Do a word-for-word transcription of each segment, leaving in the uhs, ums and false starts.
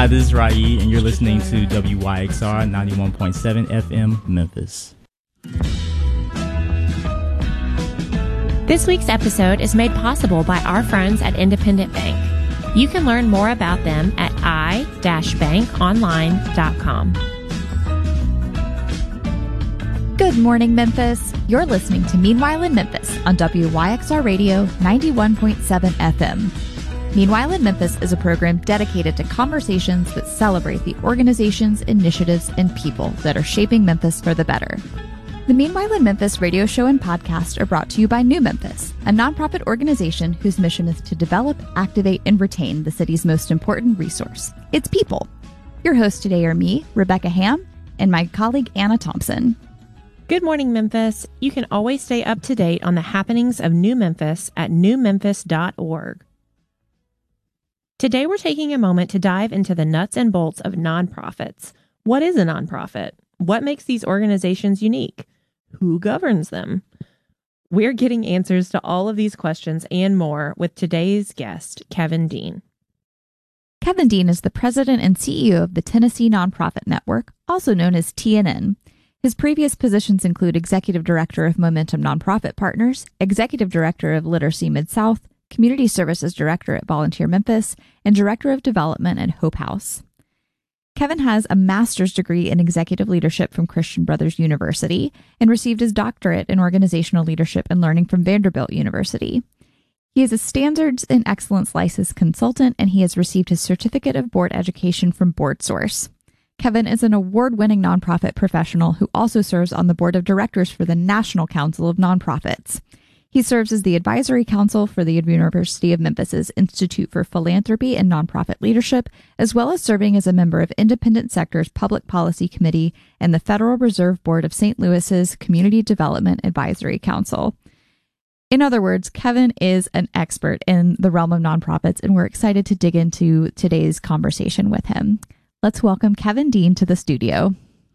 Hi, this is Rai, and you're listening to W Y X R ninety-one point seven F M Memphis. This week's episode is made possible by our friends at Independent Bank. You can learn more about them at i dash bank online dot com. Good morning, Memphis. You're listening to Meanwhile in Memphis on W Y X R Radio ninety-one point seven F M. Meanwhile in Memphis is a program dedicated to conversations that celebrate the organizations, initiatives, and people that are shaping Memphis for the better. The Meanwhile in Memphis radio show and podcast are brought to you by New Memphis, a nonprofit organization whose mission is to develop, activate, and retain the city's most important resource, its people. Your hosts today are me, Rebecca Ham, and my colleague Anna Thompson. Good morning, Memphis. You can always stay up to date on the happenings of New Memphis at new memphis dot org. Today, we're taking a moment to dive into the nuts and bolts of nonprofits. What is a nonprofit? What makes these organizations unique? Who governs them? We're getting answers to all of these questions and more with today's guest, Kevin Dean. Kevin Dean is the president and C E O of the Tennessee Nonprofit Network, also known as T N N. His previous positions include Executive Director of Momentum Nonprofit Partners, Executive Director of Literacy Mid-South, Community Services Director at Volunteer Memphis, and Director of Development at Hope House. Kevin has a master's degree in executive leadership from Christian Brothers University and received his doctorate in organizational leadership and learning from Vanderbilt University. He is a Standards and Excellence licensed consultant, and he has received his certificate of board education from BoardSource. Kevin is an award-winning nonprofit professional who also serves on the board of directors for the National Council of Nonprofits. He serves as the advisory council for the University of Memphis's Institute for Philanthropy and Nonprofit Leadership, as well as serving as a member of Independent Sector's Public Policy Committee and the Federal Reserve Board of Saint Louis's Community Development Advisory Council. In other words, Kevin is an expert in the realm of nonprofits, and we're excited to dig into today's conversation with him. Let's welcome Kevin Dean to the studio.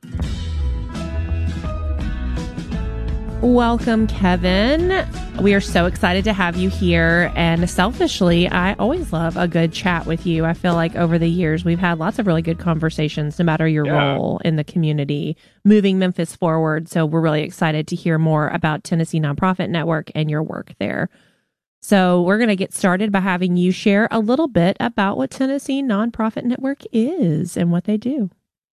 Welcome, Kevin. We are so excited to have you here. And selfishly, I always love a good chat with you. I feel like over the years, we've had lots of really good conversations, no matter your yeah. role in the community, moving Memphis forward. So we're really excited to hear more about Tennessee Nonprofit Network and your work there. So we're going to get started by having you share a little bit about what Tennessee Nonprofit Network is and what they do.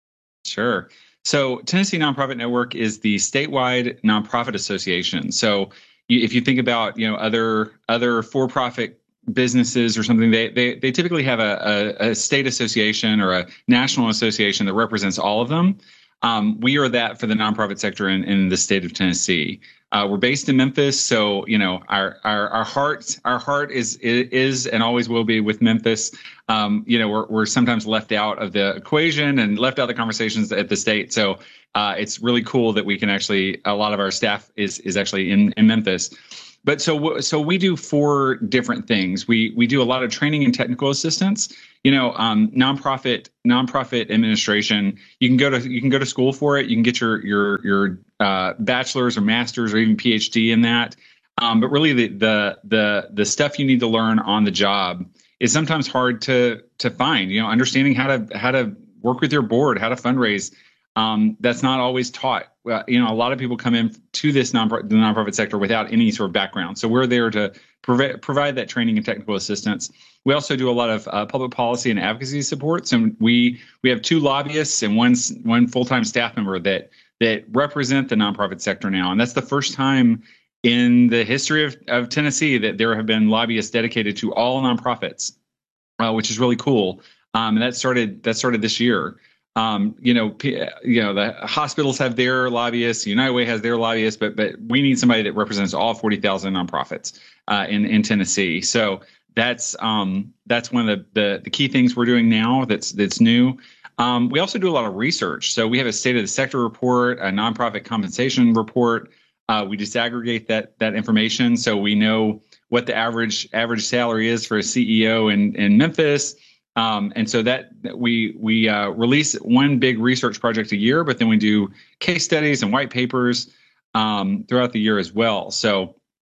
Sure. So Tennessee Nonprofit Network is the statewide nonprofit association. So you, if you think about, you know, other other for-profit businesses or something, they they, they typically have a, a, a state association or a national association that represents all of them. Um, we are that for the nonprofit sector in, in the state of Tennessee. Uh, we're based in Memphis, so you know our our our heart our heart is is and always will be with Memphis. Um, you know we're we're sometimes left out of the equation and left out of the conversations at the state. So uh, it's really cool that we can actually a lot of our staff is is actually in, in Memphis. But so so we do four different things. We we do a lot of training and technical assistance. You know, um, nonprofit nonprofit administration. You can go to you can go to school for it. You can get your your your uh, bachelor's or master's or even P H D in that. Um, but really, the the the the stuff you need to learn on the job is sometimes hard to to find. You know, understanding how to how to work with your board, how to fundraise. Um, that's not always taught. Well, you know, a lot of people come in to this non-profit, the nonprofit sector without any sort of background. So we're there to prov- provide that training and technical assistance. We also do a lot of uh, public policy and advocacy support. So we we have two lobbyists and one one full-time staff member that that represent the nonprofit sector now. And that's the first time in the history of, of Tennessee that there have been lobbyists dedicated to all nonprofits, uh, which is really cool. Um, and that started that started this year. Um, you know, P, you know, the hospitals have their lobbyists, United Way has their lobbyists, but but we need somebody that represents all forty thousand nonprofits uh, in in Tennessee. So that's um, that's one of the, the the key things we're doing now. That's that's new. Um, we also do a lot of research. So we have a state of the sector report, a nonprofit compensation report. Uh, we disaggregate that that information, so we know what the average average salary is for a C E O in in Memphis. Um, and so that we we uh, release one big research project a year, but then we do case studies and white papers um, throughout the year as well. So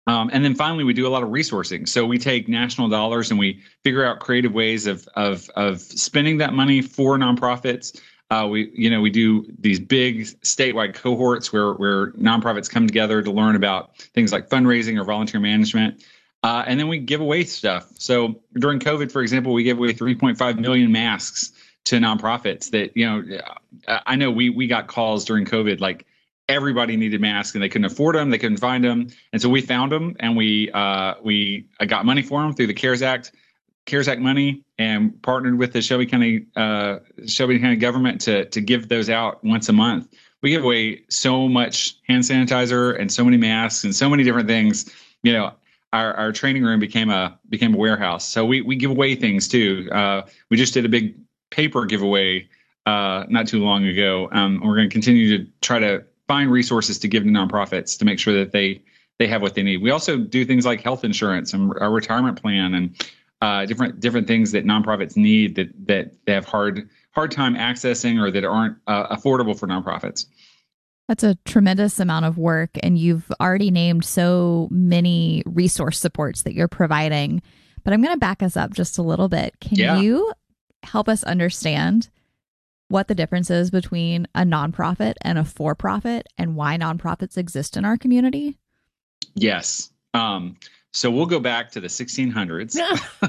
Um, and then finally, we do a lot of resourcing. So we take national dollars and we figure out creative ways of of of spending that money for nonprofits. Uh, we you know we do these big statewide cohorts where where nonprofits come together to learn about things like fundraising or volunteer management. Uh, and then we give away stuff. So during COVID, for example, we gave away three point five million masks to nonprofits. That you know, I know we we got calls during COVID like everybody needed masks and they couldn't afford them, they couldn't find them, and so we found them and we uh, we got money for them through the CARES Act, CARES Act money, and partnered with the Shelby County uh, Shelby County government to to give those out once a month. We give away so much hand sanitizer and so many masks and so many different things. You know, our our training room became a became a warehouse. So we we give away things too. Uh, we just did a big paper giveaway uh, not too long ago. Um, we're going to continue to try to find resources to give to nonprofits to make sure that they they have what they need. We also do things like health insurance and our retirement plan and uh, different different things that nonprofits need that that they have hard hard time accessing or that aren't uh, affordable for nonprofits. That's a tremendous amount of work, and you've already named so many resource supports that you're providing. But I'm going to back us up just a little bit. Can yeah. you help us understand what the difference is between a nonprofit and a for-profit and why nonprofits exist in our community? Yes. Um, so we'll go back to the sixteen hundreds.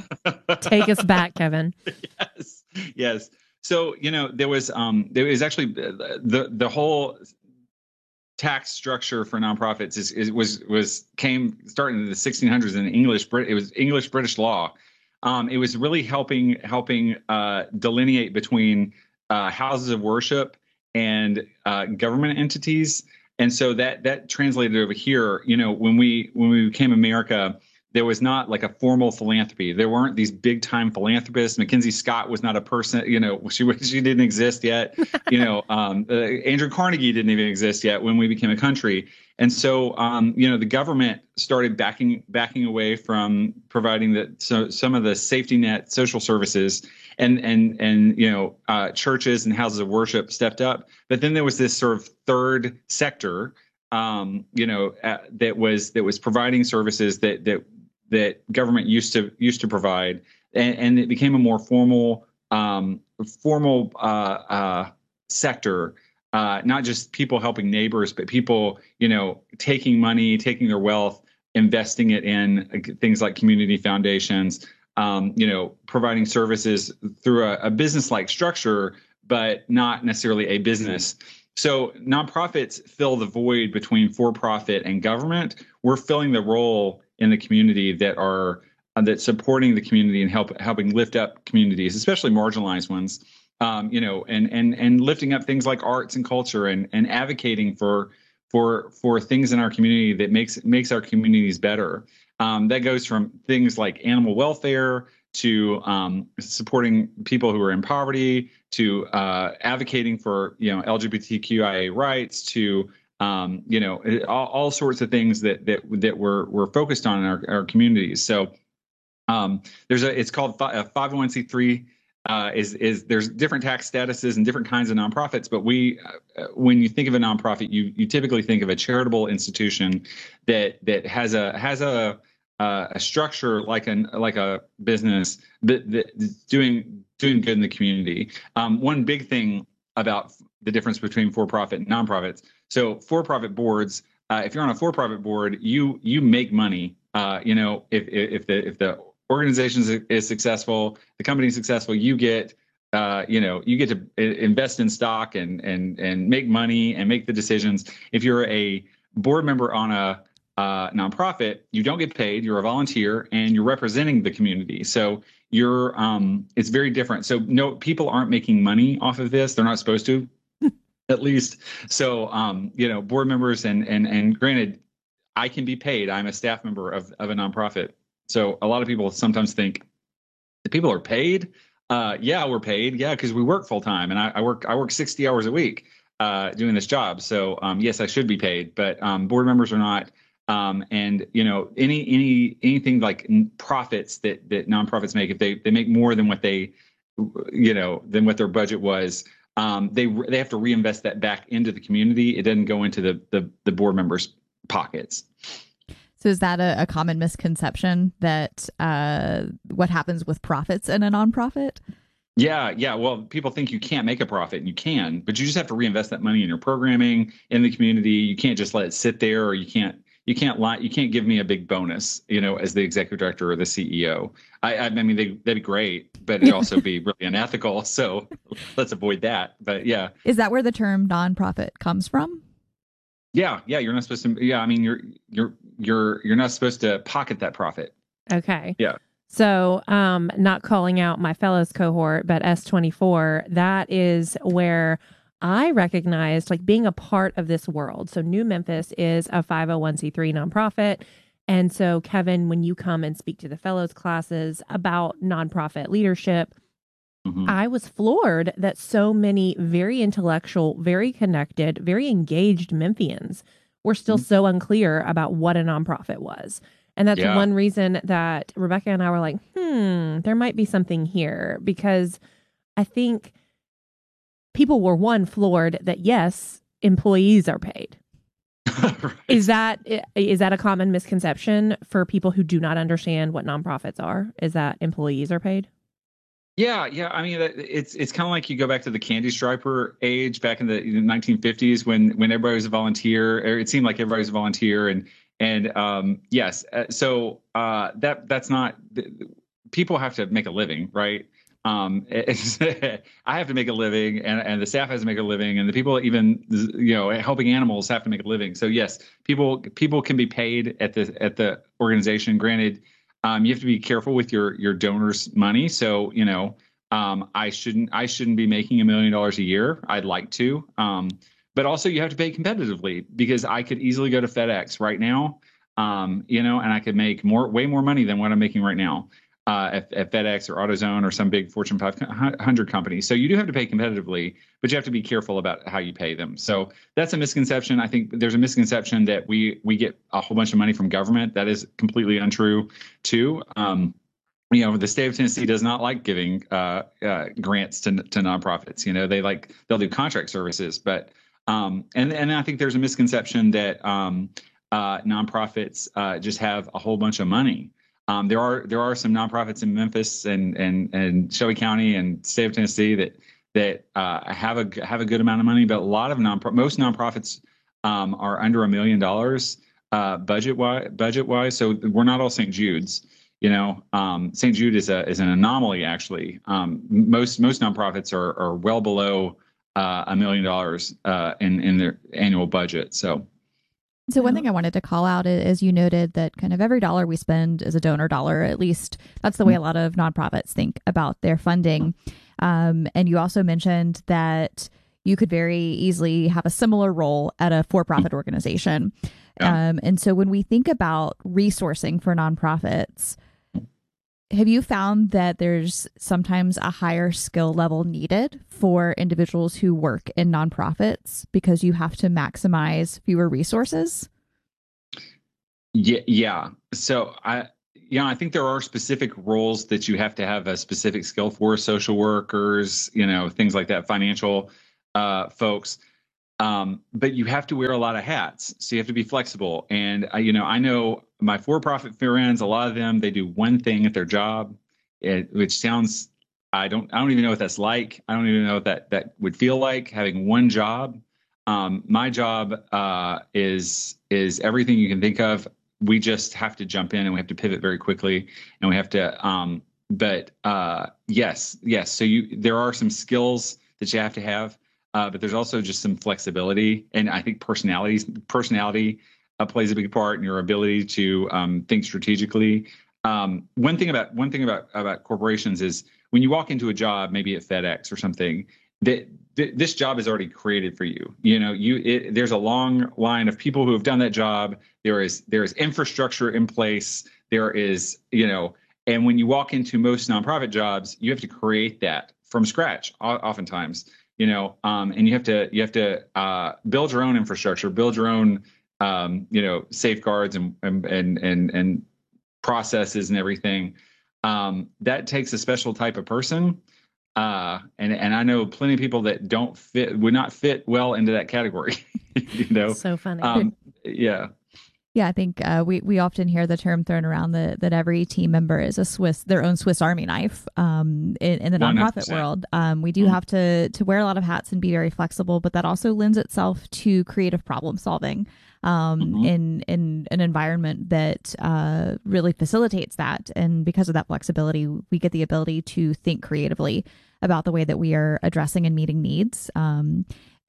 Take us back, Kevin. Yes. Yes. So, you know, there was um, there was actually the the whole tax structure for nonprofits is, is was was came starting in the sixteen hundreds in English. It was English British law. Um, it was really helping helping uh, delineate between Uh, houses of worship and uh, government entities, and so that that translated over here. You know, when we when we became America, there was not like a formal philanthropy. There weren't these big time philanthropists. Mackenzie Scott was not a person. You know, she she didn't exist yet. You know, um, uh, Andrew Carnegie didn't even exist yet when we became a country. And so, um, you know, the government started backing backing away from providing the so some of the safety net social services. And and and you know, uh, churches and houses of worship stepped up, but then there was this sort of third sector, um, you know, uh, that was that was providing services that that that government used to used to provide, and, and it became a more formal um, formal uh, uh, sector. Uh, not just people helping neighbors, but people, you know, taking money, taking their wealth, investing it in things like community foundations. Um, you know, providing services through a, a business-like structure, but not necessarily a business. So nonprofits fill the void between for-profit and government. We're filling the role in the community that are uh, that supporting the community and help helping lift up communities, especially marginalized ones. Um, you know, and and and lifting up things like arts and culture, and and advocating for for for things in our community that makes makes our communities better. Um, that goes from things like animal welfare to um, supporting people who are in poverty, to uh, advocating for, you know, L G B T Q I A rights, to um, you know, all, all sorts of things that that that we're we're focused on in our, our communities. So um, there's a it's called a five oh one c three. Uh, is is there's different tax statuses and different kinds of nonprofits, but we, uh, when you think of a nonprofit, you you typically think of a charitable institution that that has a has a uh, a structure like an like a business that that's doing doing good in the community. Um, one big thing about the difference between for-profit and nonprofits. So for-profit boards, uh, if you're on a for-profit board, you you make money. Uh, you know, if if the if the organization is, is successful, the company is successful, you get, uh, you know, you get to invest in stock and and and make money and make the decisions. If you're a board member on a uh, nonprofit, you don't get paid. You're a volunteer and you're representing the community. So you're, um, it's very different. So no, people aren't making money off of this. They're not supposed to, at least. So, um, you know, board members and and and granted, I can be paid. I'm a staff member of of a nonprofit. So a lot of people sometimes think that people are paid. Uh, yeah, we're paid. Yeah, because we work full time, and I, I work I work sixty hours a week uh, doing this job. So um, yes, I should be paid, but um, board members are not. Um, and you know, any any anything like profits that that nonprofits make, if they they make more than what they, you know, than what their budget was, um, they they have to reinvest that back into the community. It doesn't go into the the, the board members' pockets. So is that a, a common misconception that uh, what happens with profits in a nonprofit? Yeah, yeah. Well, people think you can't make a profit, and you can, but you just have to reinvest that money in your programming, in the community. You can't just let it sit there, or you can't you can't lie. You can't give me a big bonus, you know, as the executive director or the C E O. I, I mean, they, that'd be great, but it'd also be really unethical. So let's avoid that. But yeah, is that where the term nonprofit comes from? Yeah, yeah. You're not supposed to. Yeah, I mean, you're you're you're you're not supposed to pocket that profit. Okay. Yeah. So, um, not calling out my fellows cohort, but S twenty-four, that is where I recognized like being a part of this world. So New Memphis is a five oh one c three nonprofit. And so, Kevin, when you come and speak to the fellows classes about nonprofit leadership, mm-hmm. I was floored that so many very intellectual, very connected, very engaged Memphians were still mm-hmm. so unclear about what a nonprofit was. And that's yeah. one reason that Rebecca and I were like, hmm, there might be something here, because I think people were, one, floored that, yes, employees are paid. Right. Is that is that a common misconception for people who do not understand what nonprofits are? Is that employees are paid? Yeah, yeah. I mean, it's it's kind of like you go back to the candy striper age back in the nineteen fifties when when everybody was a volunteer. Or it seemed like everybody was a volunteer, and and um, yes, uh, so uh, that that's not. People have to make a living, right? Um, it's, I have to make a living, and, and the staff has to make a living, and the people even you know helping animals have to make a living. So yes, people people can be paid at the at the organization. Granted. Um, you have to be careful with your your donors' money. So, you know, um, I shouldn't I shouldn't be making a million dollars a year. I'd like to, um, but also you have to pay competitively, because I could easily go to FedEx right now, um, you know, and I could make more way more money than what I'm making right now uh, at, at FedEx or AutoZone or some big Fortune five hundred company. So you do have to pay competitively, but you have to be careful about how you pay them. So that's a misconception. I think there's a misconception that we we get a whole bunch of money from government. That is completely untrue, too. Um, you know, the state of Tennessee does not like giving uh, uh, grants to to nonprofits. You know, they like they'll do contract services, but um, and and I think there's a misconception that um, uh, nonprofits uh, just have a whole bunch of money. Um, there are there are some nonprofits in Memphis and and and Shelby County and state of Tennessee that that uh, have a have a good amount of money, but a lot of non most nonprofits um, are under a million dollars uh, budget wise budget wise. So we're not all Saint Jude's. You know, um, Saint Jude is a is an anomaly actually. Um, most most nonprofits are are well below uh, a million dollars uh, in in their annual budget. So. So one thing I wanted to call out is you noted that kind of every dollar we spend is a donor dollar. At least that's the way a lot of nonprofits think about their funding. Um, and you also mentioned that you could very easily have a similar role at a for-profit organization. Yeah. Um, and so when we think about resourcing for nonprofits, have you found that there's sometimes a higher skill level needed for individuals who work in nonprofits because you have to maximize fewer resources? Yeah, yeah. So I, yeah, I think there are specific roles that you have to have a specific skill for: social workers, you know, things like that, financial uh, folks. Um, but you have to wear a lot of hats, so you have to be flexible. And uh, you know, I know my for-profit friends, a lot of them, they do one thing at their job, it, which sounds, I don't, I don't even know what that's like. I don't even know what that that would feel like, having one job. Um, my job uh, is is everything you can think of. We just have to jump in and we have to pivot very quickly, and we have to. Um, but uh, yes, yes. So you, there are some skills that you have to have. Uh, but there's also just some flexibility, and I think personality personality uh, plays a big part in your ability to um, think strategically. Um, one thing about one thing about about corporations is when you walk into a job, maybe at FedEx or something, that th- this job is already created for you. You know, you it, there's a long line of people who have done that job. There is there is infrastructure in place. There is you know, and when you walk into most nonprofit jobs, you have to create that from scratch, oftentimes. You know, um, and you have to you have to uh, build your own infrastructure, build your own, um, you know, safeguards and and and and processes and everything. Um, that takes a special type of person, uh, and and I know plenty of people that don't fit would not fit well into that category. You know, so funny. Um, yeah. Yeah, I think uh, we we often hear the term thrown around that that every team member is a Swiss, their own Swiss Army knife. Um, in, in the one hundred nonprofit percent. world, um, we do mm-hmm. have to to wear a lot of hats and be very flexible, but that also lends itself to creative problem solving um, mm-hmm. in in an environment that uh, really facilitates that. And because of that flexibility, we get the ability to think creatively about the way that we are addressing and meeting needs. Um,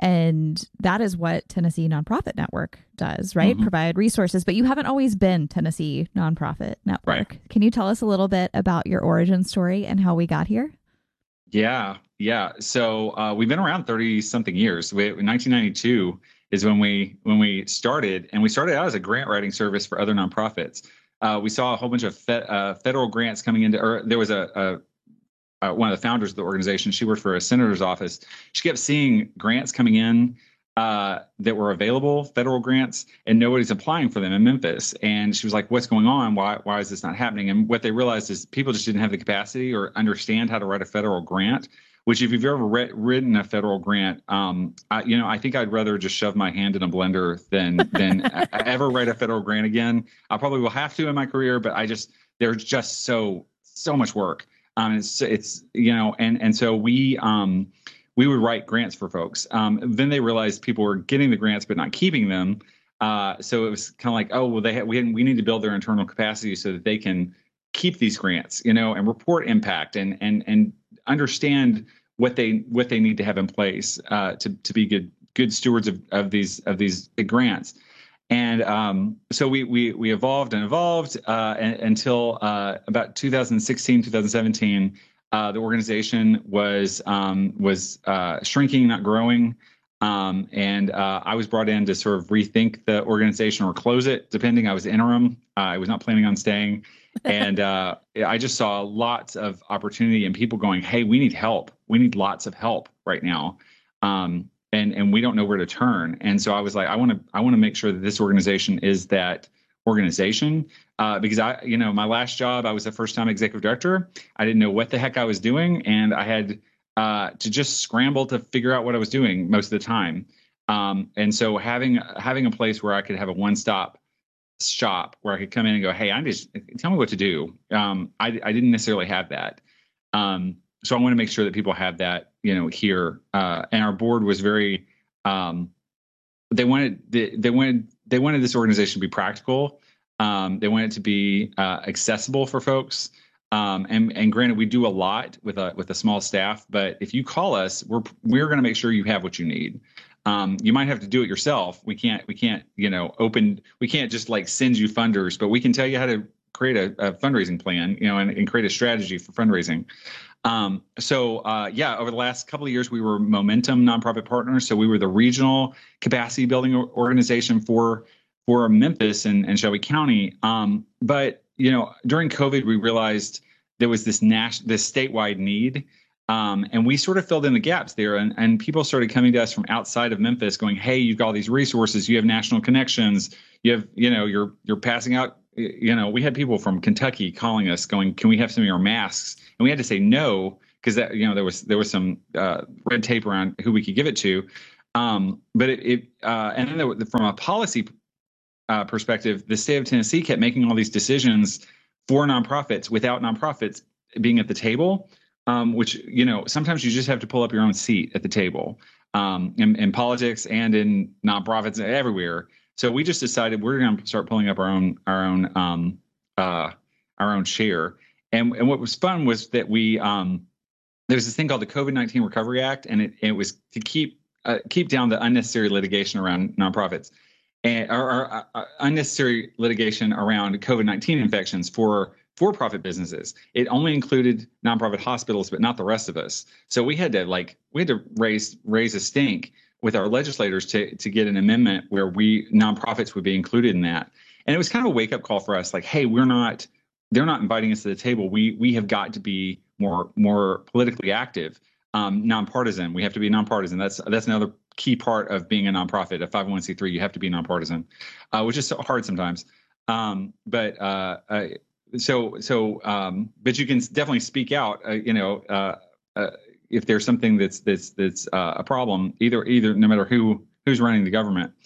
And that is what Tennessee Nonprofit Network does, right? Mm-hmm. Provide resources. But you haven't always been Tennessee Nonprofit Network. Right. Can you tell us a little bit about your origin story and how we got here? Yeah, yeah. So uh, we've been around thirty something years. We, nineteen ninety-two is when we when we started, and we started out as a grant writing service for other nonprofits. Uh, we saw a whole bunch of fe- uh, federal grants coming into, or there was a, a Uh, one of the founders of the organization. She worked for a senator's office. She kept seeing grants coming in uh, that were available, federal grants, and nobody's applying for them in Memphis. And she was like, what's going on? Why, why is this not happening? And what they realized is people just didn't have the capacity or understand how to write a federal grant, which if you've ever re- written a federal grant, um, I, you know, I think I'd rather just shove my hand in a blender than, than ever write a federal grant again. I probably will have to in my career, but I just, there's just so, so much work. Um, it's, it's, you know, and, and so we, um, we would write grants for folks. Um, then they realized people were getting the grants, but not keeping them. Uh, so it was kind of like, oh, well, they ha- we, we need to build their internal capacity so that they can keep these grants, you know, and report impact and, and, and understand what they, what they need to have in place, uh, to, to be good, good stewards of, of these, of these big grants. And um, so we we we evolved and evolved uh, and, until uh, about two thousand sixteen, two thousand seventeen. Uh, the organization was um, was uh, shrinking, not growing, um, and uh, I was brought in to sort of rethink the organization or close it, depending. I was interim. Uh, I was not planning on staying, and uh, I just saw lots of opportunity and people going, "Hey, we need help. We need lots of help right now." Um, And and we don't know where to turn. And so I was like, I want to I want to make sure that this organization is that organization uh, because I, you know, my last job, I was the first time executive director. I didn't know what the heck I was doing. And I had uh, to just scramble to figure out what I was doing most of the time. Um, and so having having a place where I could have a one-stop shop where I could come in and go, hey, I just tell me what to do. Um, I, I didn't necessarily have that. Um, So I want to make sure that people have that, you know, here. Uh, and our board was very, um, they wanted, they, they wanted, they wanted this organization to be practical. Um, they wanted it to be uh, accessible for folks. Um, and, and granted, we do a lot with a with a small staff, but if you call us, we're we're going to make sure you have what you need. Um, you might have to do it yourself. We can't we can't you know open we can't just like send you funders, but we can tell you how to create a, a fundraising plan, you know, and, and create a strategy for fundraising. Um, so, uh, yeah, over the last couple of years, we were Momentum Nonprofit Partners. So we were the regional capacity building organization for, for Memphis and, and Shelby County. Um, but, you know, during COVID, we realized there was this national, this statewide need. Um, and we sort of filled in the gaps there, and, and people started coming to us from outside of Memphis going, hey, you've got all these resources, you have national connections, you have, you know, you're, you're passing out, you know, we had people from Kentucky calling us going, can we have some of your masks? And we had to say no, because that, you know, there was, there was some uh, red tape around who we could give it to. Um, but it, it uh, and then there, from a policy uh, perspective, the state of Tennessee kept making all these decisions for nonprofits without nonprofits being at the table. Um, which, you know, sometimes you just have to pull up your own seat at the table um, in, in politics and in nonprofits everywhere. So we just decided we're going to start pulling up our own our own um, uh, our own share. And and what was fun was that we um, there was this thing called the COVID nineteen Recovery Act, and it, it was to keep uh, keep down the unnecessary litigation around nonprofits and or, or uh, unnecessary litigation around COVID nineteen infections for for-profit businesses. It only included nonprofit hospitals, but not the rest of us. So we had to like we had to raise raise a stink with our legislators to to get an amendment where we nonprofits would be included in that. And it was kind of a wake-up call for us, like, hey, we're not they're not inviting us to the table. We we have got to be more more politically active, um, nonpartisan. We have to be nonpartisan. That's that's another key part of being a nonprofit, a five oh one c three. You have to be nonpartisan, uh, which is so hard sometimes. Um, but uh, uh, So, so, um, but you can definitely speak out, uh, you know, uh, uh, if there's something that's, that's, that's uh, a problem, either, either, no matter who, who's running the government.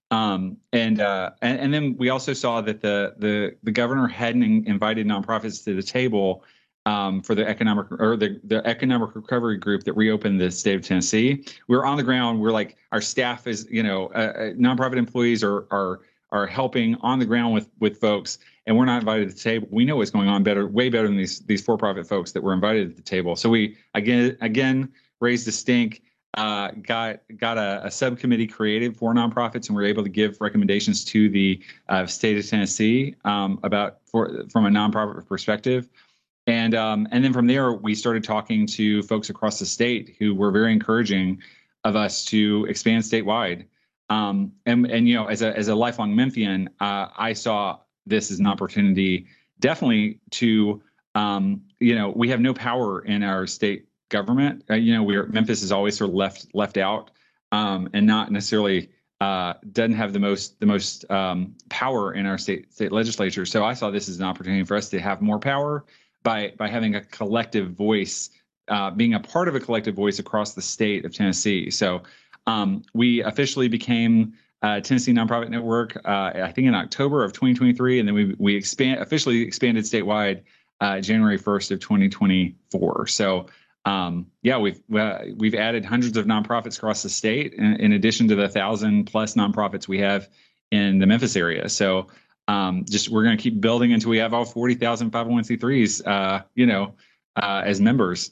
Um, and, uh, and and then we also saw that the the the governor hadn't invited nonprofits to the table um, for the economic or the the economic recovery group that reopened the state of Tennessee. We were on the ground. We're like our staff is, you know, uh, uh, nonprofit employees are are are helping on the ground with with folks, and we're not invited to the table. We know what's going on better, way better than these these for-profit folks that were invited to the table. So we again again raised a stink. Uh, got got a, a subcommittee created for nonprofits, and we were able to give recommendations to the uh, state of Tennessee um, about for from a nonprofit perspective, and um, and then from there we started talking to folks across the state who were very encouraging of us to expand statewide. Um, and and you know, as a as a lifelong Memphian, uh, I saw this as an opportunity, definitely to um, you know, we have no power in our state government. Uh, you know, we're Memphis is always sort of left left out um, and not necessarily uh, doesn't have the most the most um, power in our state state legislature. So I saw this as an opportunity for us to have more power by by having a collective voice, uh, being a part of a collective voice across the state of Tennessee. So um, we officially became uh, Tennessee Nonprofit Network, uh, I think in October of twenty twenty-three, and then we we expand officially expanded statewide uh, January first of twenty twenty-four. So. Um, yeah, we've uh, we've added hundreds of nonprofits across the state, in, in addition to the thousand plus nonprofits we have in the Memphis area. So, um, just we're going to keep building until we have all forty thousand five oh one c threes, uh, you know, uh, as members.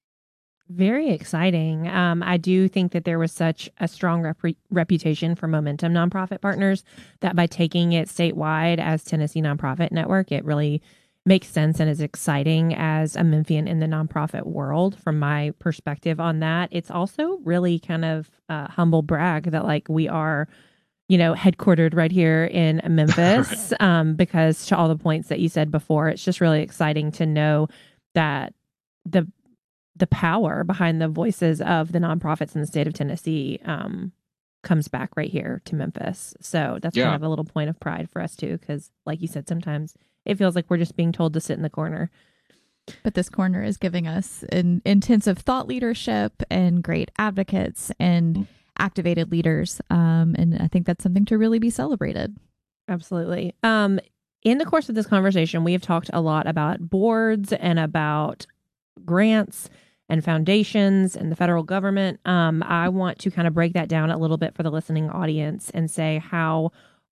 Very exciting. Um, I do think that there was such a strong rep- reputation for Momentum Nonprofit Partners that by taking it statewide as Tennessee Nonprofit Network, it really makes sense and is exciting as a Memphian in the nonprofit world. From my perspective on that, it's also really kind of a humble brag that like we are, you know, headquartered right here in Memphis. Right. Um, because to all the points that you said before, it's just really exciting to know that the the power behind the voices of the nonprofits in the state of Tennessee um, comes back right here to Memphis. So that's yeah. kind of a little point of pride for us too, because like you said, sometimes it feels like we're just being told to sit in the corner. But this corner is giving us an intensive thought leadership and great advocates and activated leaders. Um, and I think that's something to really be celebrated. Absolutely. Um, in the course of this conversation, we have talked a lot about boards and about grants and foundations and the federal government. Um, I want to kind of break that down a little bit for the listening audience and say, how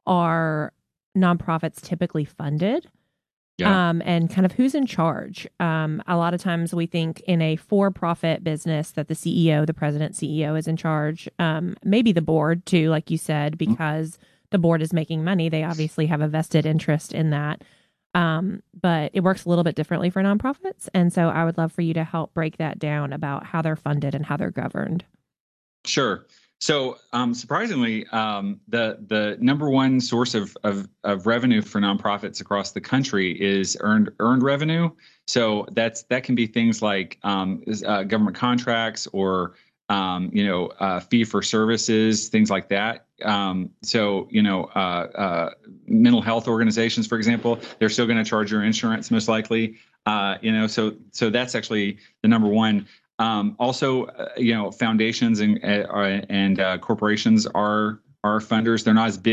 are nonprofits typically funded? Yeah. Um, and kind of who's in charge. Um, a lot of times we think in a for-profit business that the C E O, the president C E O is in charge. Um, maybe the board too, like you said, because mm-hmm. the board is making money. They obviously have a vested interest in that. Um, but it works a little bit differently for nonprofits. And so I would love for you to help break that down about how they're funded and how they're governed. Sure. So um, surprisingly, um, the the number one source of, of of revenue for nonprofits across the country is earned earned revenue. So that's that can be things like um, uh, government contracts or um, you know uh, fee for services, things like that. Um, so you know uh, uh, mental health organizations, for example, they're still going to charge your insurance most likely. Uh, you know, so so that's actually the number one. Um, also, uh, you know, foundations and uh, and uh, corporations are are funders. They're not as big